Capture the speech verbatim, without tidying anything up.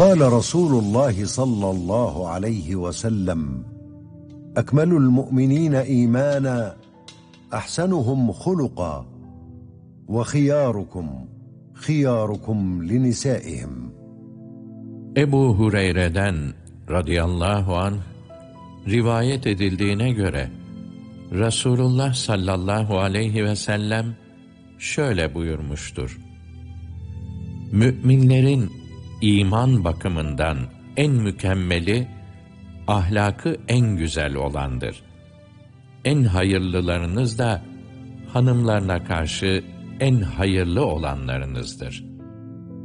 قال رسول الله صلى الله عليه وسلم: أكمل المؤمنين إيمانا أحسنهم خلقا وخياركم خياركم لنسائهم. Ebu Hureyre'den radıyallahu anh rivayet edildiğine göre Resulullah sallallahu aleyhi ve sellem şöyle buyurmuştur: Müminlerin iman bakımından en mükemmeli, ahlakı en güzel olandır. En hayırlılarınız da hanımlarına karşı en hayırlı olanlarınızdır.